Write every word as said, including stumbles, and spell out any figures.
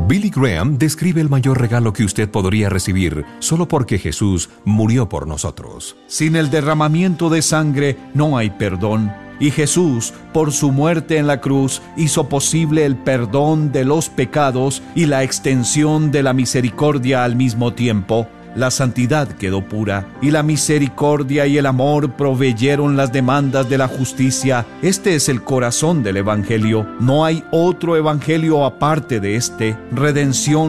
Billy Graham describe el mayor regalo que usted podría recibir solo porque Jesús murió por nosotros. Sin el derramamiento de sangre no hay perdón, y Jesús, por su muerte en la cruz, hizo posible el perdón de los pecados y la extensión de la misericordia al mismo tiempo. La santidad quedó pura, y la misericordia y el amor proveyeron las demandas de la justicia. Este es el corazón del Evangelio. No hay otro Evangelio aparte de este. Redención